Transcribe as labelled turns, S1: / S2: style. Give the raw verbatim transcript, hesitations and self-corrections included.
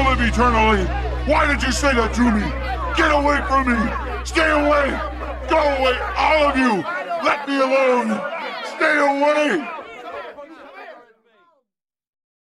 S1: shall live eternally. Why did you say that to me? Get away from me. Stay away. Go away, all of you. Let me alone. Stay away.